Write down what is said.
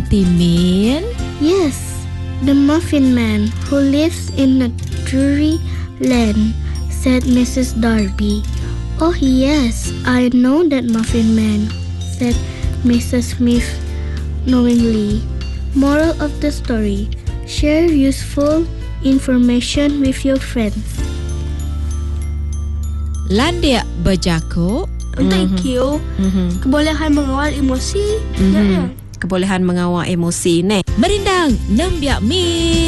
Timin? Yes, the Muffin Man who lives in a dreary land, said Mrs. Darby. Oh yes, I know that Muffin Man, said Mrs. Smith knowingly. Moral of the story: share useful information with your friends. Landia berjakuk. Thank you. Kebolehan mengawal emosi. Ya. Kebolehan mengawal emosi ni. Merindang, nembiak mi.